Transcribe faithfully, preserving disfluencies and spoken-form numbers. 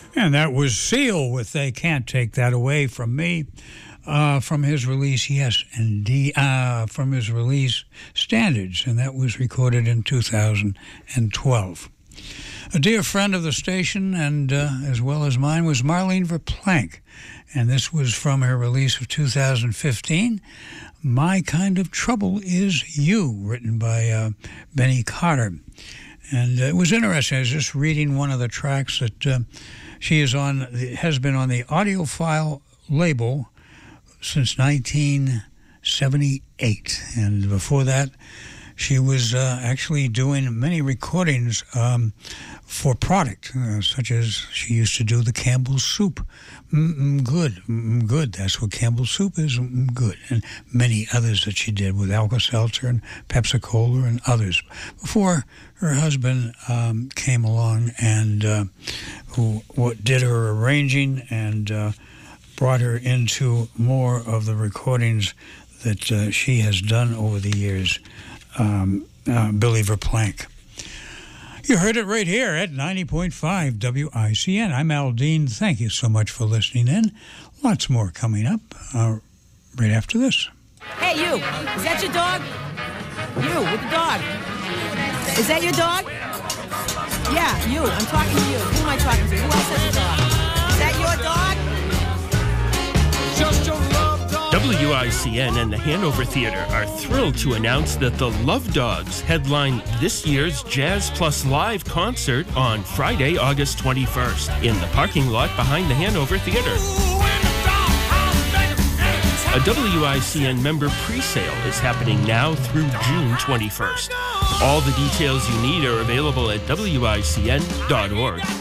And that was Seal with They Can't Take That Away From Me. Uh, from his release, yes, indeed, uh, from his release, Standards, and that was recorded in two thousand twelve. A dear friend of the station, and uh, as well as mine, was Marlene Verplank, and this was from her release of two thousand fifteen, My Kind of Trouble Is You, written by uh, Benny Carter. And uh, it was interesting. I was just reading one of the tracks that uh, she is on, has been on the audiophile label since nineteen seventy-eight. And before that, she was uh, actually doing many recordings um, for product, uh, such as she used to do the Campbell's Soup. Mm-mm, good, mm-mm, good. That's what Campbell's Soup is, mm-mm, good. And many others that she did with Alka-Seltzer and Pepsi-Cola and others. Before her husband um, came along and uh, who what did her arranging and uh, brought her into more of the recordings that uh, she has done over the years, um, uh, Billy Verplank. You heard it right here at ninety point five W I C N. I'm Al Dean. Thank you so much for listening in. Lots more coming up uh, right after this. Hey, you. Is that your dog? You, with the dog. Is that your dog? Yeah, you. I'm talking to you. Who am I talking to? Who else has a dog? Is that your dog? W I C N and the Hanover Theatre are thrilled to announce that the Love Dogs headline this year's Jazz Plus Live concert on Friday, August twenty-first in the parking lot behind the Hanover Theatre. A W I C N member pre-sale is happening now through June twenty-first. All the details you need are available at W I C N dot org.